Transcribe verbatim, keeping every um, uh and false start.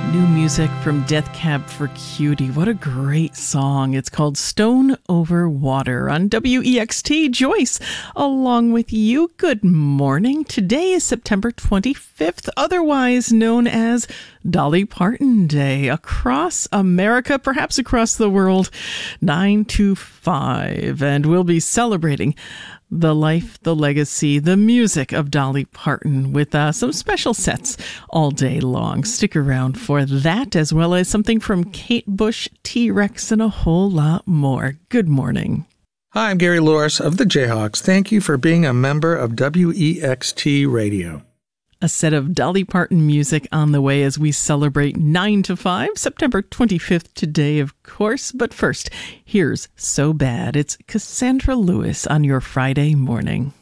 New music from Death Cab for Cutie. What a great song. It's called Stone Over Water on W E X T. Joyce, along with you. Good morning. Today is September twenty-fifth, otherwise known as Dolly Parton Day. Across America, perhaps across the world, nine to five. And we'll be celebrating the life, the legacy, the music of Dolly Parton with uh, some special sets all day long. Stick around for that, as well as something from Kate Bush, T-Rex, and a whole lot more. Good morning. Hi, I'm Gary Loris of the Jayhawks. Thank you for being a member of W E X T Radio. A set of Dolly Parton music on the way as we celebrate nine to five, September twenty-fifth today, of course. But first, here's So Bad. It's Cassandra Lewis on your Friday morning.